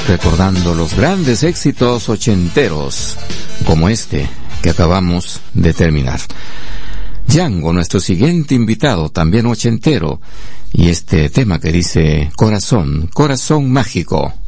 recordando los grandes éxitos ochenteros, como este que acabamos de terminar. Django, nuestro siguiente invitado, también ochentero, y este tema que dice Corazón, Corazón Mágico.